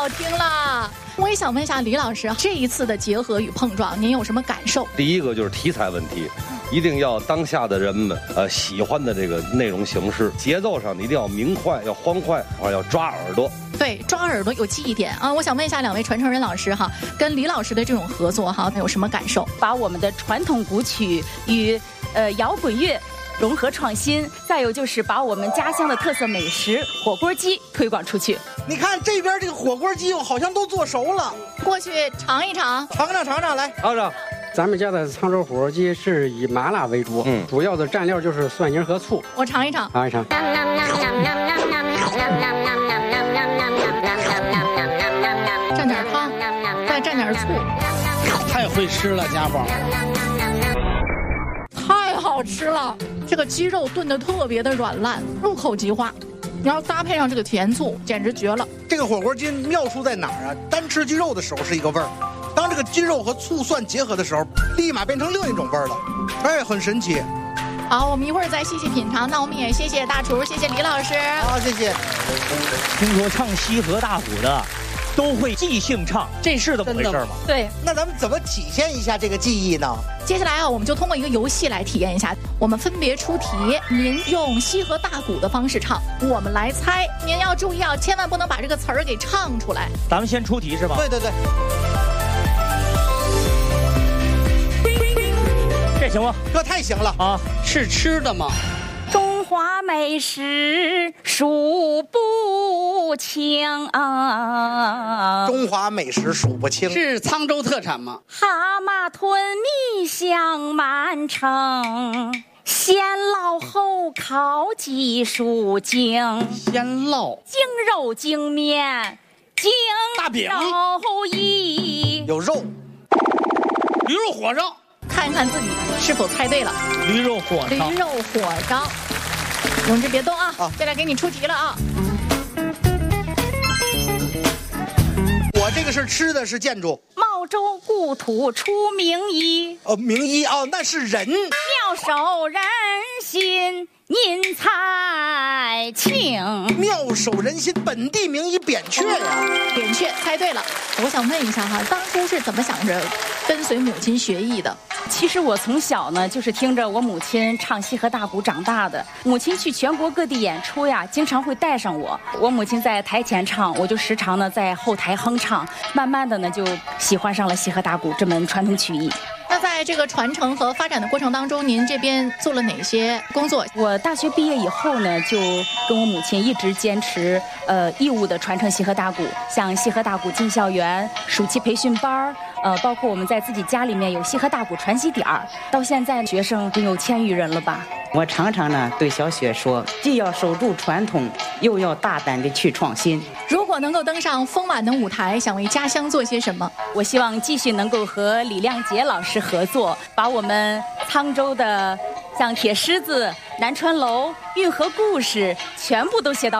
好听了。我也想问一下李老师，这一次的结合与碰撞，您有什么感受？ 第一个就是题材问题，一定要当下的人们喜欢的这个内容形式，节奏上你一定要明快，要欢快，要抓耳朵。 对，抓耳朵有记忆点啊！我想问一下两位传承人老师哈，跟李老师的这种合作哈，有什么感受？ 把我们的传统古曲与摇滚乐融合创新，再有就是把我们家乡的特色美食火锅鸡推广出去。 你看这边这个火锅鸡好像都做熟了， 过去尝一尝， 尝尝来， 尝尝。 咱们家的沧州火锅鸡是以麻辣为主，主要的蘸料就是蒜泥和醋。 我尝一尝， 尝一尝。 蘸点汤，再蘸点醋。 太会吃了，家宝。 太好吃了，这个鸡肉炖得特别的软烂，入口即化。然后搭配上这个甜醋，简直绝了。 这个火锅鸡妙处在哪儿啊？单吃鸡肉的时候是一个味儿，当这个鸡肉和醋蒜结合的时候，立马变成另一种味儿了。哎，很神奇。 好，我们一会儿再细细品尝。那我们也谢谢大厨，谢谢李老师。 好，谢谢。 听说唱西河大鼓的都会即兴唱，这是怎么回事吗？ 对， 那咱们怎么体现一下这个技艺呢？ 接下来啊，我们就通过一个游戏来体验一下。我们分别出题，您用西河大鼓的方式唱，我们来猜。您要注意啊，千万不能把这个词儿给唱出来。 咱们先出题是吧？ 对。 这行吗？ 这太行了啊！ 是吃的吗？ 中华美食数不清啊！ 中华美食数不清， 是沧州特产吗？ 蛤蟆吞蜜香满城，先烙后烤鸡属精， 先烙精肉精面精大饼肉衣有肉， 驴肉火烧。 看一看自己是否猜对了。 驴肉火烧。 驴肉火烧，永志别动啊！接下来给你出题了啊！ 我这个是吃的，是建筑。 茂州故土出名医， 名医啊，那是人。 妙手仁心您才请， 妙手仁心，本地名医扁鹊呀。 扁鹊猜对了。我想问一下哈，当初是怎么想着跟随母亲学艺的？ 其实我从小呢就是听着我母亲唱西河大鼓长大的。母亲去全国各地演出呀，经常会带上我。我母亲在台前唱，我就时常呢在后台哼唱。慢慢的呢就喜欢上了西河大鼓这门传统曲艺。 那在这个传承和发展的过程当中，您这边做了哪些工作？ 我大学毕业以后呢，就跟我母亲一直坚持义务的传承西河大鼓，像西河大鼓进校园、暑期培训班包括我们在自己家里面有西河大鼓传习点儿，到现在学生得有1000余人了吧。 我常常呢对小雪说，既要守住传统，又要大胆的去创新。 如果能够登上丰满的舞台，想为家乡做些什么？ 我希望继续能够和李亮杰老师合作，把我们沧州的像铁狮子、南川楼、运河故事全部都写到